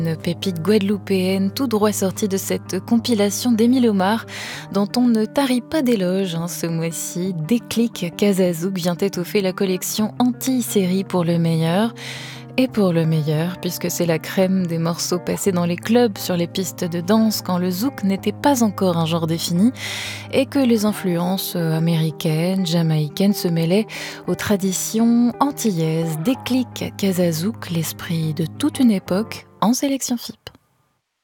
Une pépite guadeloupéenne tout droit sortie de cette compilation d'Émile Omar dont on ne tarit pas d'éloges ce mois-ci. Déclic Casazouk vient étoffer la collection Antilles-série pour le meilleur. Et pour le meilleur, puisque c'est la crème des morceaux passés dans les clubs, sur les pistes de danse, quand le zouk n'était pas encore un genre défini, et que les influences américaines, jamaïcaines se mêlaient aux traditions antillaises. Déclic Casazouk, l'esprit de toute une époque, en sélection FIP.